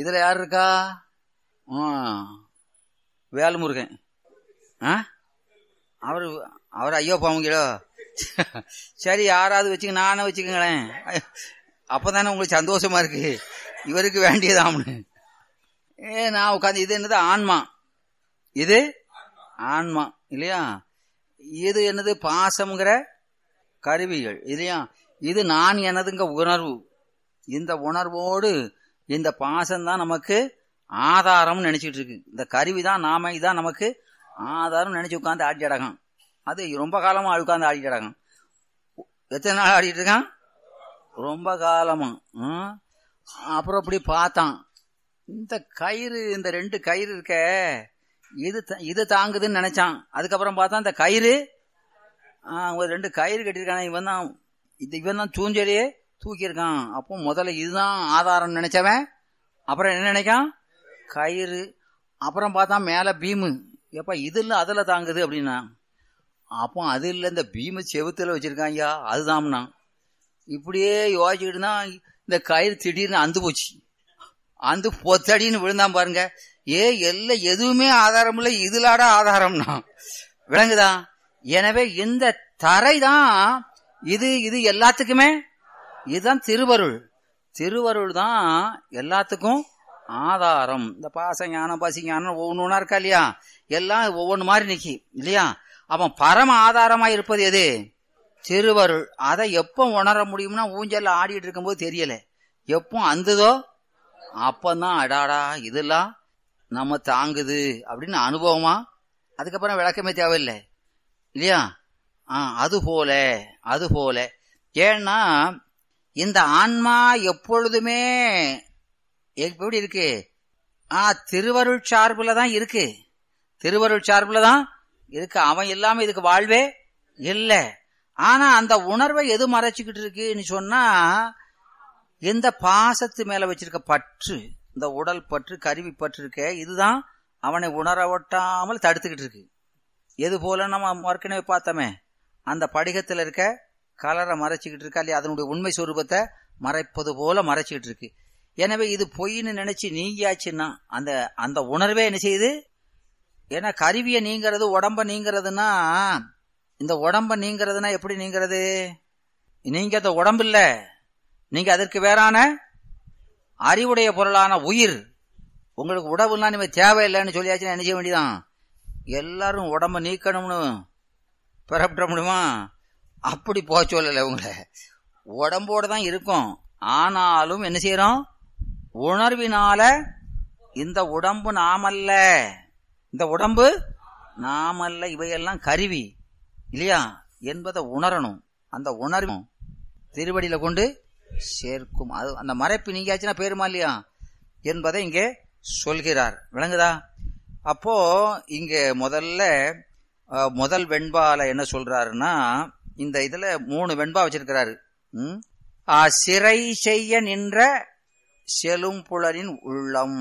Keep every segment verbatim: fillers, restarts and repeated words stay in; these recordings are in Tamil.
இதுல யார் இருக்கா? வேல்முருகன். அவரு அவர் ஐயோ பாவங்களோ. சரி, யாராவது வச்சுக்க, நானே வச்சுக்கங்களேன். அப்பதானே உங்களுக்கு சந்தோஷமா இருக்கு, இவருக்கு வேண்டியதாம்னு. ஏ நான் உட்காந்து, இது என்னது? ஆன்மா. இது ஆன்மா இல்லையா? இது என்னது? பாசம்ங்கிற கருவிகள் இல்லையா? இது நான் எனதுங்க உணர்வு. இந்த உணர்வோடு இந்த பாசம்தான் நமக்கு ஆதாரம் நினைச்சிட்டு இருக்கு. இந்த கருவிதான் நாம, இதான் நமக்கு ஆதாரம் நினைச்சு உட்காந்து ஆடி அடகம். அது ரொம்ப காலமா உட்காந்து ஆடிட்டு அடகம். எத்தனை நாள் ஆடிட்டு இருக்கான்? ரொம்ப காலமா. அப்புறம் இப்படி பார்த்தான், இந்த கயிறு, இந்த ரெண்டு கயிறு இருக்க, இது இது தாங்குதுன்னு நினைச்சான். அதுக்கப்புறம் பார்த்தா இந்த கயிறு, ஒரு ரெண்டு கயிறு கட்டிருக்கான, இவன் தான் இது இவன் தான் தூஞ்சலையே தூக்கியிருக்கான். அப்போ முதல்ல இதுதான் ஆதாரம் நினைச்சவன், அப்புறம் என்ன நினைக்கான்? கயிறு. அப்புறம் பார்த்தா மேல பீமு, எப்ப இது இல்ல அதுல தாங்குது அப்படின்னா, அப்போ அது இல்ல இந்த பீமு செவுத்துல வச்சிருக்காங்க, அதுதான்னா. இப்படியே யோசிச்சுக்கிட்டு தான் இந்த கயிறு திடீர்னு அந்து போச்சு. அந்து பொத்தடின்னு விழுந்தான் பாருங்க. ஏ எல்லாம் எதுவுமே ஆதாரம் இல்லை, இதுலாடா ஆதாரம்னா. விளங்குதா? எனவே இந்த தரை தான் இது. இது எல்லாத்துக்குமே இதுதான் திருவருள். திருவருள் தான் எல்லாத்துக்கும் ஆதாரம். இந்த பாச ஞானம், பசி ஞானம் ஒவ்வொன்னு ஒன்னா இருக்கா இல்லையா? எல்லாம் ஒவ்வொன்று மாதிரி நிக்கி இல்லையா? அவன் பரம ஆதாரமா இருப்பது எது? திருவருள். அதை எப்ப உணர முடியும்னா, ஊஞ்சல்ல ஆடிட்டு இருக்கும் போது தெரியல. எப்போ அந்ததோ அப்பந்தான் அடாடா இதெல்லாம் நம்ம தாங்குது அப்படின்னு அனுபவமா. அதுக்கப்புறம் விளக்கமே தேவையில்லை இல்லையா? ஆஹ் அது போல அது போல ஏன்னா இந்த ஆன்மா எப்பொழுதுமே எப்படி இருக்கு? ஆஹ் திருவருள் சார்புல தான் இருக்கு. திருவருள் சார்புல தான் இருக்கு. அவன் இல்லாம இதுக்கு வாழ்வே இல்லை. ஆனா அந்த உணர்வை எது மறைச்சுக்கிட்டு இருக்குன்னு சொன்னா, இந்த பாசத்து மேல வச்சிருக்க பற்று, இந்த உடல் பற்று, கருவி பற்று இருக்க, இதுதான் அவனை உணர ஒட்டாமல் தடுத்துக்கிட்டு இருக்கு. எது போல நம்ம ஏற்கனவே பார்த்தோமே, அந்த படிகத்துல இருக்க கலரை மறைச்சுக்கிட்டு இருக்கா இல்லையா? அதனுடைய உண்மை சொரூபத்தை மறைப்பது போல மறைச்சுக்கிட்டு இருக்கு. எனவே இது பொய்ன்னு நினைச்சு நீங்கியாச்சுன்னா அந்த அந்த உணர்வே என்ன செய்யுது? ஏன்னா கருவியை நீங்கிறது, உடம்ப நீங்கிறதுனா, இந்த உடம்ப நீங்கிறதுனா எப்படி நீங்கிறது? நீங்க அந்த உடம்பு இல்ல, நீங்க அதற்கு வேறான அறிவுடைய பொருளான உயிர். உங்களுக்கு உடம்புலாம் நீங்க தேவையில்லைன்னு சொல்லியாச்சுன்னா என்ன செய்ய வேண்டியதான்? எல்லாரும் உடம்ப நீக்கணும்னு பெறப்பட முடியுமா? அப்படி போக சொல்லல. உங்களை உடம்போட தான் இருக்கும். ஆனாலும் என்ன செய்யறோம்? உணர்வினால இந்த உடம்பு நாமல்ல, இந்த உடம்பு நாமல்ல, இவையெல்லாம் கருவி இல்லையா என்பதை உணரணும். அந்த உணர்வு திருவடியில கொண்டு சேர்க்கும். அது அந்த மறைப்பு நீங்காச்சுன்னா பேருமா இல்லையா என்பதை இங்கே சொல்கிறார். விளங்குதா? அப்போ இங்க முதல்ல முதல் வெண்பால என்ன சொல்றாருன்னா, இந்த இதுல மூணு வெண்பா வச்சிருக்கிறாரு. உம் சிறை செய்ய நின்ற செலும் புலரின் உள்ளம்,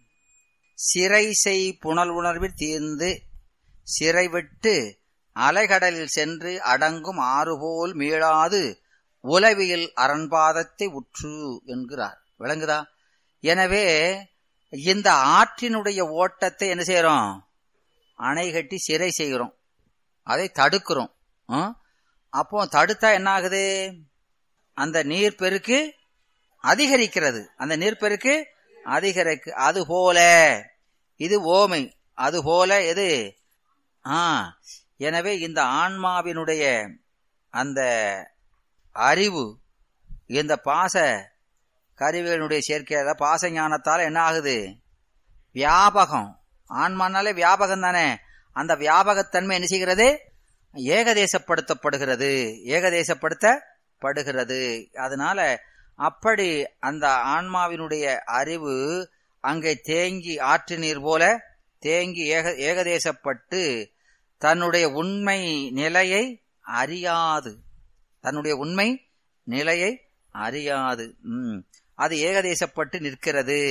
சிறை செய் புனல் உணர்வில் தீர்ந்து சிறை விட்டு அலைகடலில் சென்று அடங்கும் ஆறுபோல் மீளாது உலவியல் அரண்பாதத்தை உற்று என்கிறார். விளங்குதா? எனவே இந்த ஆற்றினுடைய ஓட்டத்தை என்ன செய்யறோம்? அணை கட்டி சிறை செய்கிறோம், அதை தடுக்கிறோம். அப்போ தடுத்தா என்ன ஆகுது? அந்த நீர்பெருக்கு அதிகரிக்கிறது. அந்த நீர்பெருக்கு அதிகரிக்கு. அது போல இது ஓமை. அது போல எது? ஆஹ் எனவே இந்த ஆன்மாவினுடைய அந்த அறிவு இந்த பாச கருவிகளுடைய சேர்க்கையால பாச ஞானத்தால என்ன ஆகுது? வியாபகம். ஆன்மானாலே வியாபகம் தானே. அந்த வியாபகத்தன்மை என்ன செய்கிறது? ஏகதேசப்படுத்தப்படுகிறது, ஏகதேசப்படுத்தப்படுகிறது. அதனால அப்படி அந்த ஆன்மாவினுடைய அறிவு அங்கே தேங்கி ஆற்று நீர் போல தேங்கி ஏக ஏகதேசப்பட்டு தன்னுடைய உண்மை நிலையை அறியாது, தன்னுடைய உண்மை நிலையை அறியாது. உம் அது ஏகதேசப்பட்டு நிற்கிறது.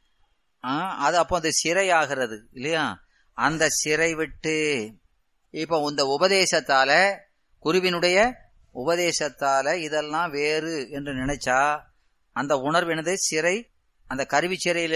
அது அப்போ அந்த சிறையாகிறது இல்லையா? அந்த சிறை விட்டு இப்ப இந்த உபதேசத்தால, குருவினுடைய உபதேசத்தால இதெல்லாம் வேறு என்று நினைச்சா அந்த உணர்வு என்னது? சிறை, அந்த கருவி சிறையில்